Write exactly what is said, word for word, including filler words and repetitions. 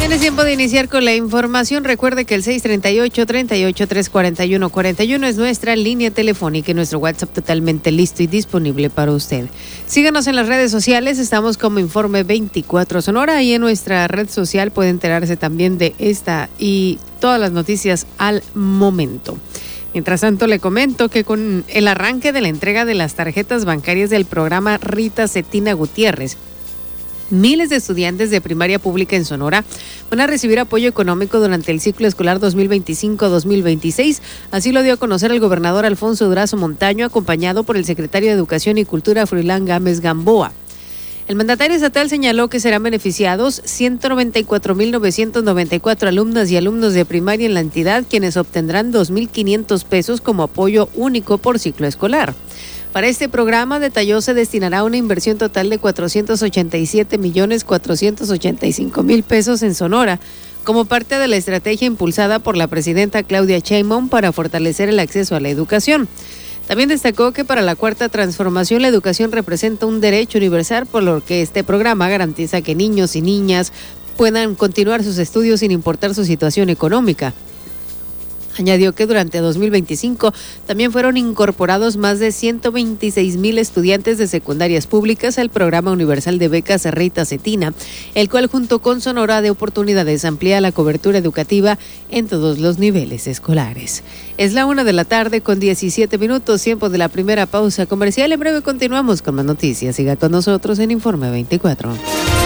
Bien, es tiempo de iniciar con la información. Recuerde que el seis treinta y ocho, treinta y ocho, trescientos cuarenta y uno, cuarenta y uno es nuestra línea telefónica y nuestro WhatsApp totalmente listo y disponible para usted. Síganos en las redes sociales, estamos como Informe veinticuatro Sonora y en nuestra red social puede enterarse también de esta y todas las noticias al momento. Mientras tanto, le comento que con el arranque de la entrega de las tarjetas bancarias del programa Rita Cetina Gutiérrez, miles de estudiantes de primaria pública en Sonora van a recibir apoyo económico durante el ciclo escolar dos mil veinticinco dos mil veintiséis. Así lo dio a conocer el gobernador Alfonso Durazo Montaño, acompañado por el secretario de Educación y Cultura, Froilán Gámez Gamboa. El mandatario estatal señaló que serán beneficiados ciento noventa y cuatro mil novecientos noventa y cuatro alumnas y alumnos de primaria en la entidad, quienes obtendrán dos mil quinientos pesos como apoyo único por ciclo escolar. Para este programa, detalló, se destinará una inversión total de cuatrocientos ochenta y siete millones cuatrocientos ochenta y cinco mil pesos en Sonora, como parte de la estrategia impulsada por la presidenta Claudia Sheinbaum para fortalecer el acceso a la educación. También destacó que para la Cuarta Transformación la educación representa un derecho universal, por lo que este programa garantiza que niños y niñas puedan continuar sus estudios sin importar su situación económica. Añadió que durante dos mil veinticinco también fueron incorporados más de ciento veintiséis mil estudiantes de secundarias públicas al Programa Universal de Becas Rita Cetina, el cual junto con Sonora de Oportunidades amplía la cobertura educativa en todos los niveles escolares. Es la una de la tarde con diecisiete minutos, tiempo de la primera pausa comercial. En breve continuamos con más noticias. Siga con nosotros en Informe veinticuatro.